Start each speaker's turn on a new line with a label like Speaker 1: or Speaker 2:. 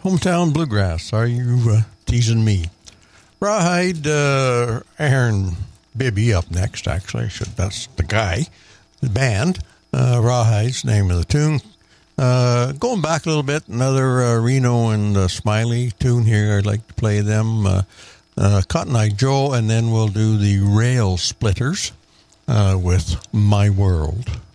Speaker 1: Hometown Bluegrass. Are you teasing me? Rawhide, Aaron Bibby up next, actually. That's the guy, the band. Rawhide's name of the tune. Going back a little bit, another Reno and Smiley tune here. I'd like to play them. Cotton Eye Joe, and then we'll do the Rail Splitters with My World.